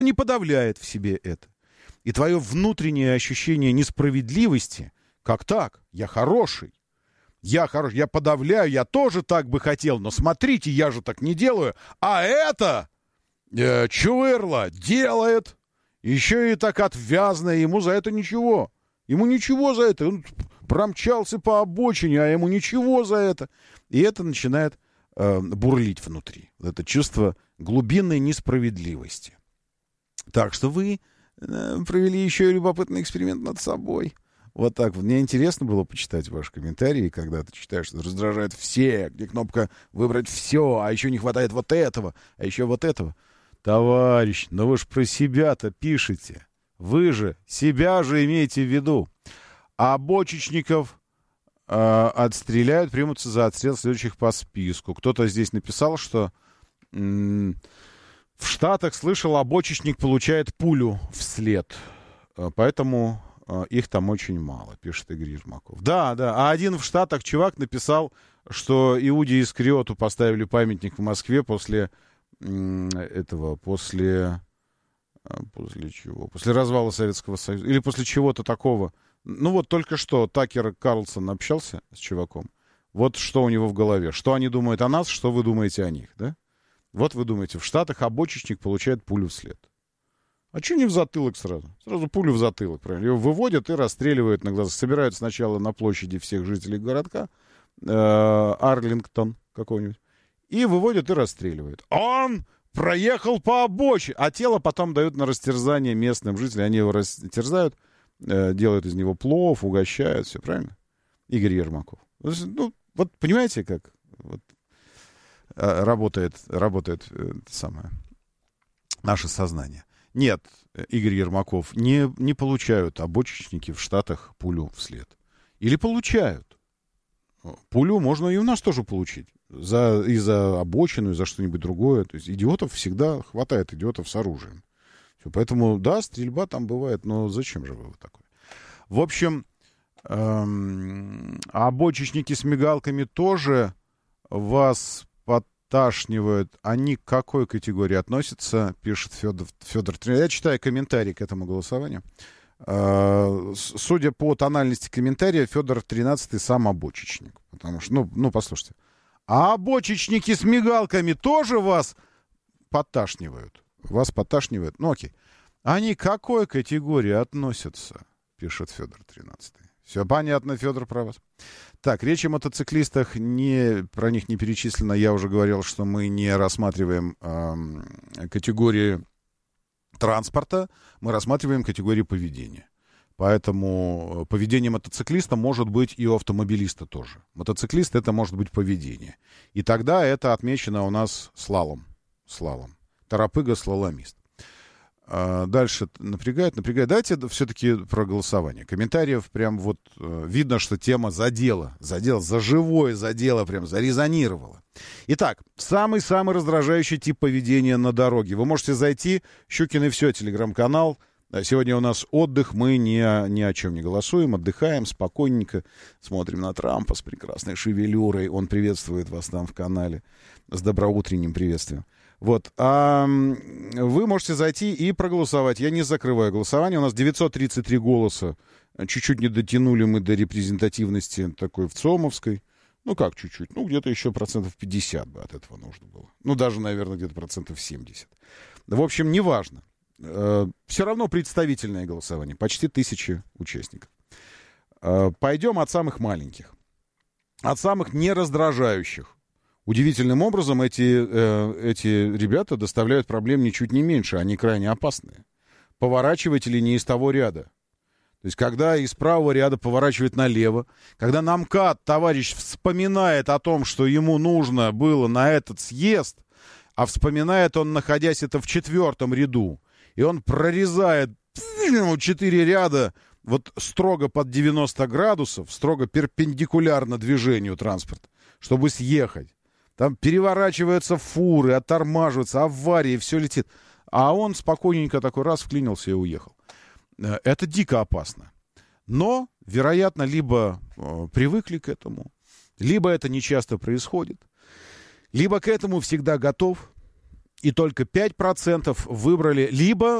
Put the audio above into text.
не подавляет в себе это. И твое внутреннее ощущение несправедливости, как так? Я хороший, я подавляю, я тоже так бы хотел, но смотрите, я же так не делаю, а это чувырло делает, еще и так отвязно, ему за это ничего. Ему ничего за это. Он промчался по обочине, а ему ничего за это. И это начинает бурлить внутри. Это чувство глубинной несправедливости. Так что вы провели еще и любопытный эксперимент над собой. Вот так вот. Мне интересно было почитать ваши комментарии, когда ты читаешь, что раздражает все, где кнопка «Выбрать все», а еще не хватает вот этого, а еще вот этого. Товарищ, ну вы ж про себя-то пишете. Вы же себя же имеете в виду. А бочечников отстреляют, примутся за отстрел следующих по списку. Кто-то здесь написал, что в Штатах, слышал, бочечник получает пулю вслед. Поэтому их там очень мало, пишет Игорь Ермаков. Да. А один в Штатах чувак написал, что Иуде Искариоту поставили памятник в Москве после чего? После развала Советского Союза. Или после чего-то такого. Ну вот только что Такер Карлсон общался с чуваком. Вот что у него в голове. Что они думают о нас, что вы думаете о них, да? Вот вы думаете, в Штатах бочечник получает пулю вслед. А что не в затылок сразу? Сразу пулю в затылок, правильно? Его выводят и расстреливают на глазах. Собирают сначала на площади всех жителей городка, Арлингтон какой-нибудь, и выводят и расстреливают. Он проехал по обочине, а тело потом дают на растерзание местным жителям. Они его растерзают, делают из него плов, угощают, все правильно? Игорь Ермаков. Ну, вот понимаете, как вот, работает самое наше сознание. Нет, Игорь Ермаков, не получают бочечники в Штатах пулю вслед. Или получают. Пулю можно и у нас тоже получить. И за обочину, и за что-нибудь другое. То есть идиотов всегда хватает, идиотов с оружием. Все, поэтому, да, стрельба там бывает, но зачем же вы такое? В общем, бочечники с мигалками тоже вас подташнивают. Они к какой категории относятся, пишет Федор. Я читаю комментарий к этому голосованию. Судя по тональности комментария, Федор 13 сам бочечник. Потому что, послушайте. А бочечники с мигалками тоже вас подташнивают? Вас подташнивают? Ну, окей. Они к какой категории относятся, пишет Федор 13. Все понятно, Федор, про вас. Так, речь о мотоциклистах, про них не перечислено. Я уже говорил, что мы не рассматриваем категории транспорта, мы рассматриваем категории поведения. Поэтому поведение мотоциклиста может быть и у автомобилиста тоже. Мотоциклист — это может быть поведение. И тогда это отмечено у нас слалом. Торопыга-слаломист. Дальше напрягает. Давайте все-таки про голосование. Комментариев прям вот видно, что тема задела, за живое задела, прям зарезонировала. Итак, самый-самый раздражающий тип поведения на дороге. Вы можете зайти, Щукин и все, телеграм-канал. Сегодня у нас отдых, мы ни о чем не голосуем, отдыхаем спокойненько, смотрим на Трампа с прекрасной шевелюрой. Он приветствует вас там в канале с доброутренним приветствием. Вот. А вы можете зайти и проголосовать. Я не закрываю голосование. У нас 933 голоса. Чуть-чуть не дотянули мы до репрезентативности такой в ЦОМовской. Ну, как чуть-чуть? Ну, где-то еще 50% бы от этого нужно было. Ну, даже, наверное, где-то 70%. В общем, неважно. Все равно представительное голосование. Почти 1000 участников. Пойдем от самых маленьких. От самых нераздражающих. Удивительным образом эти ребята доставляют проблем ничуть не меньше. Они крайне опасные. Поворачиватели не из того ряда. То есть, когда из правого ряда поворачивает налево, когда на МКАД товарищ вспоминает о том, что ему нужно было на этот съезд, а вспоминает он, находясь это в 4-м ряду, и он прорезает 4 ряда вот строго под 90 градусов, строго перпендикулярно движению транспорта, чтобы съехать. Там переворачиваются фуры, оттормаживаются, аварии, все летит. А он спокойненько такой раз вклинился и уехал. Это дико опасно. Но, вероятно, либо привыкли к этому, либо это нечасто происходит, либо к этому всегда готов. и только 5% выбрали либо